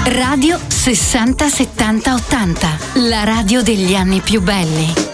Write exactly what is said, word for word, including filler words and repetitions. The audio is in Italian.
Radio sessanta settanta ottanta, la radio degli anni più belli.